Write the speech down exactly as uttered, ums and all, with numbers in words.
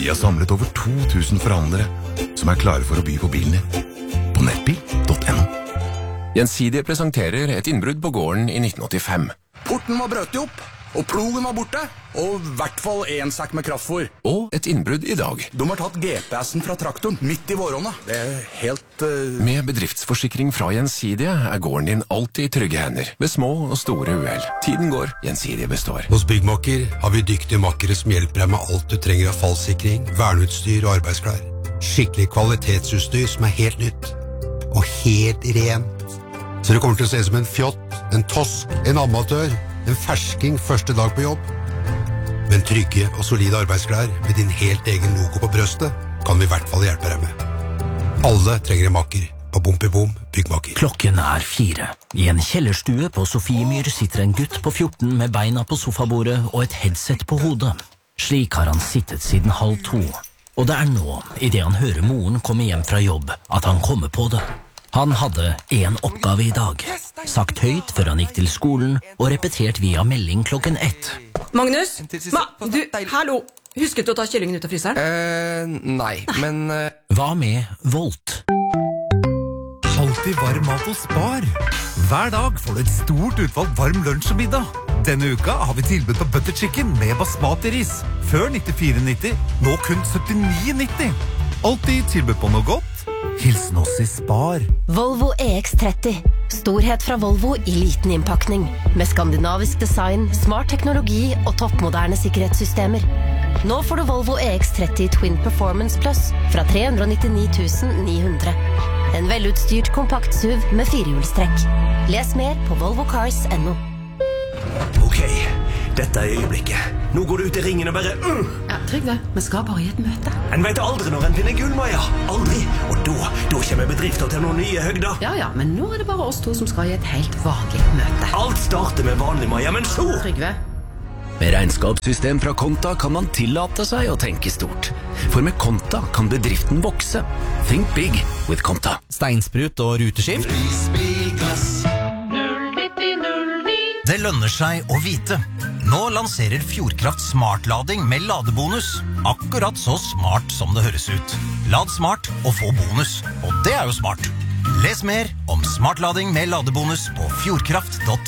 Vi har samlet over to tusen forhandlere som er klare for å by på bilen din. På nettbil punktum no. Gjensidige presenterer et innbrudd på gården i nitten åttifem. Porten var brøt opp, og plogen var borte, og i hvert fall en sekk med kraftfôr. Og et innbrudd i dag. De har tatt G P S-en fra traktoren midt i våronna. Det er helt... Uh... Med bedriftsforsikring fra Gjensidige er gården din alltid i trygge hender, ved små og store uhell. Tiden går, Gjensidige består. Hos Byggmakker har vi dyktige makkere som hjelper deg med alt du trenger av fallsikring, verneutstyr og arbeidsklær. Skikkelig kvalitetsutstyr som er helt nytt. Og helt rent. Så det kommer til å se som en fjott, en tosk, en amatør, en fersking første dag på jobb. Men trygge og solide arbeidsklær med din helt egen logo på brøstet kan vi i hvert fall hjelpe deg med. Alle trenger en makker. På Bompibom Byggmakker. Klokken er fire. I en kjellerstue på Sofiemyr sitter en gutt på fjorten med beina på sofabordet og et headset på hodet. Slik har han sittet siden halv to. Og det er nå, i det han hører moren komme hjem fra jobb, at han kommer på det. Han hadde en oppgave i dag, sagt høyt før han gikk til skolen og repetert via melding klokken ett. Magnus? Ma, du, hallo! Husket du å ta kyllingen ut av fryseren? Eh, nei, men... Uh... Hva med Volt? Alltid varm mat hos Spar. Hver dag får du et stort utvalg varm lunsj og middag. Denne uka har vi tilbud på butter chicken med basmati-ris. Før nittifire nitti, nå kun syttini nitti. Alltid tilbud på noe godt. Hilsen oss i Spar. Volvo E X tretti. Storhet fra Volvo i liten innpakning. Med skandinavisk design, smart teknologi og toppmoderne sikkerhetssystemer. Nå får du Volvo E X tretti Twin Performance Plus fra tre hundre nittini tusen ni hundre. En velutstyrt kompakt S U V med firehjulstrekk. Les mer på volvo cars punktum no. Ok, dette er øyeblikket. Nå går du ut i ringen og bare... Uh! Ja, Trygve, vi skal bare i et møte. En vet aldri når en finner gull, Maja. Aldri. Og da, da kommer bedrifter til noen nye høgder. Ja, ja, men nå er det bare oss to som skal i et helt vanlig møte. Alt starter med vanlig, Maja, men så... Trygve. Med regnskapssystem fra Konta kan man tillate seg å tenke stort. For med Konta kan bedriften vokse. Think big with Konta. Steinsprut og ruteskift. Det lønner seg å vite. Nå lanserer Fjordkraft smartlading med ladebonus. Akkurat så smart som det høres ut. Lad smart og få bonus. Og det er jo smart. Les mer om smartlading med ladebonus på fjordkraft punktum